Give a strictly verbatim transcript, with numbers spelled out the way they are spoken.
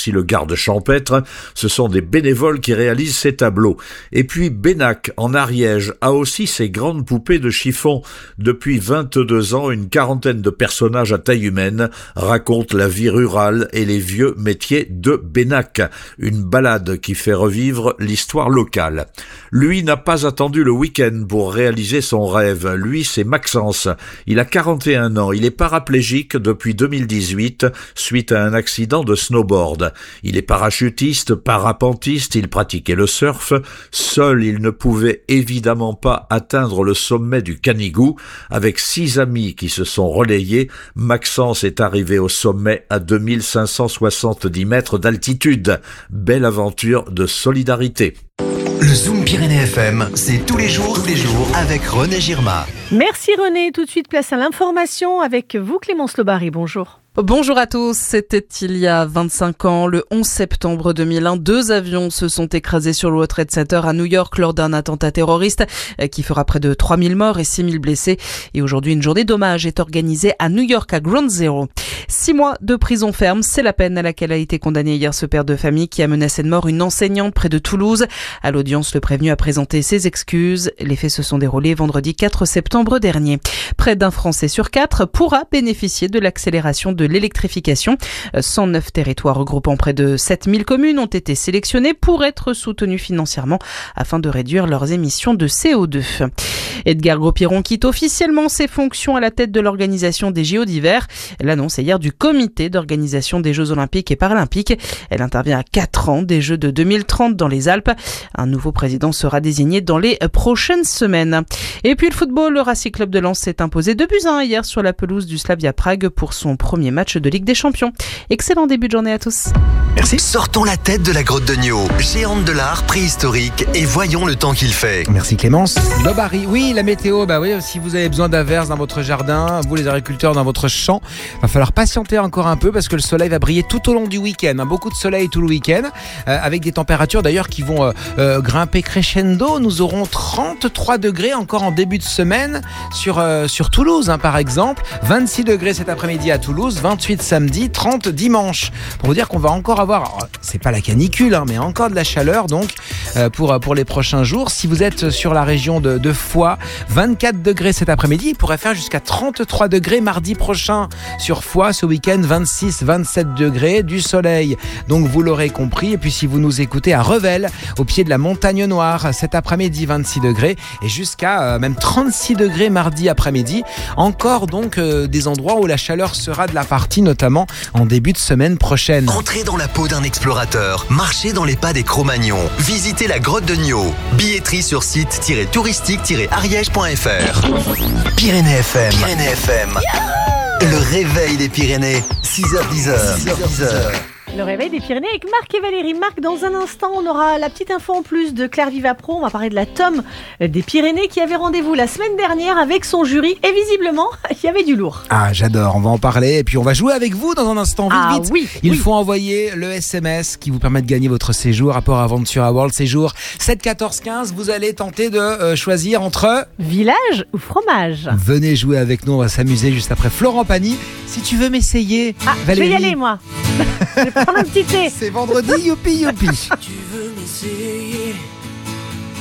aussi le garde champêtre. Ce sont des bénévoles qui réalisent ces tableaux. Et puis Bénac, en Ariège, a aussi ses grandes poupées de chiffon. Depuis vingt-deux ans, une quarantaine de personnages à taille humaine racontent la vie rurale et les vieux métiers de Bénac. Une balade qui fait revivre l'histoire locale. Lui n'a pas attendu le week-end pour réaliser son rêve. Lui, c'est Maxence. Il a quarante et un ans. Il est paraplégique depuis deux mille dix-huit suite à un accident de snowboard. Il est parachutiste, parapentiste, il pratiquait le surf. Seul, il ne pouvait évidemment pas atteindre le sommet du Canigou. Avec six amis qui se sont relayés, Maxence est arrivé au sommet à deux mille cinq cent soixante-dix mètres d'altitude. Belle aventure de solidarité. Le Zoom Pyrénées F M, c'est tous les jours, tous les jours avec René Girma. Merci René. Tout de suite, place à l'information avec vous Clémence Lobary. Bonjour. Bonjour à tous, c'était il y a vingt-cinq ans, le onze septembre deux mille un, deux avions se sont écrasés sur le World Trade Center à New York lors d'un attentat terroriste qui fera près de trois mille morts et six mille blessés. Et aujourd'hui, une journée d'hommage est organisée à New York à Ground Zero. Six mois de prison ferme, c'est la peine à laquelle a été condamné hier ce père de famille qui a menacé de mort une enseignante près de Toulouse. À l'audience, le prévenu a présenté ses excuses. Les faits se sont déroulés vendredi quatre septembre dernier. Près d'un Français sur quatre pourra bénéficier de l'accélération de l'électrification. cent neuf territoires regroupant près de sept mille communes ont été sélectionnés pour être soutenus financièrement afin de réduire leurs émissions de C O deux. Edgar Gros-Piron quitte officiellement ses fonctions à la tête de l'organisation des J O d'hiver. L'annonce est hier du comité d'organisation des Jeux Olympiques et Paralympiques. Elle intervient à quatre ans des Jeux de deux mille trente dans les Alpes. Un nouveau président sera désigné dans les prochaines semaines. Et puis le football, le Racing Club de Lens s'est imposé deux buts à un hier sur la pelouse du Slavia Prague pour son premier match de Ligue des Champions. Excellent début de journée à tous. Merci. Sortons la tête de la grotte de Nio, géante de l'art préhistorique, et voyons le temps qu'il fait. Merci Clémence. Lobary, oui, la météo, bah oui, si vous avez besoin d'averses dans votre jardin, vous les agriculteurs dans votre champ, va falloir patienter encore un peu parce que le soleil va briller tout au long du week-end. Hein, beaucoup de soleil tout le week-end, euh, avec des températures d'ailleurs qui vont euh, euh, grimper crescendo. Nous aurons trente-trois degrés encore en début de semaine sur, euh, sur Toulouse, hein, par exemple. vingt-six degrés cet après-midi à Toulouse, vingt-huit samedi, trente dimanche. Pour vous dire qu'on va encore avoir, alors, c'est pas la canicule, hein, mais encore de la chaleur donc euh, pour, pour les prochains jours. Si vous êtes sur la région de, de Foix, vingt-quatre degrés cet après-midi, il pourrait faire jusqu'à trente-trois degrés mardi prochain sur Foix. Ce week-end, vingt-six vingt-sept degrés, du soleil. Donc vous l'aurez compris. Et puis si vous nous écoutez à Revel, au pied de la Montagne Noire, cet après-midi, vingt-six degrés et jusqu'à euh, même trente-six degrés mardi après-midi. Encore donc euh, des endroits où la chaleur sera de la partie, notamment en début de semaine prochaine. Entrez dans la peau d'un explorateur, marchez dans les pas des Cro-Magnons, visitez la grotte de Nio. Billetterie sur site-touristique-ariège point f r. Pyrénées F M. Pyrénées F M. Le réveil des Pyrénées, six heures dix. Le réveil des Pyrénées avec Marc et Valérie. Marc, dans un instant, on aura la petite info en plus de Claire Vivapro. On va parler de la tome des Pyrénées qui avait rendez-vous la semaine dernière avec son jury. Et visiblement, il y avait du lourd. Ah, j'adore. On va en parler. Et puis, on va jouer avec vous dans un instant. Vite, ah, vite. Oui, Il oui. faut envoyer le S M S qui vous permet de gagner votre séjour à Port Aventura World Séjour sept quatorze quinze. Vous allez tenter de euh, choisir entre village ou fromage. Venez jouer avec nous. On va s'amuser juste après Florent Pagny. Si tu veux m'essayer, ah, Valérie. Je vais y aller, moi. Je vais prendre un petit thé. C'est vendredi, youpi, youpi. Tu veux m'essayer?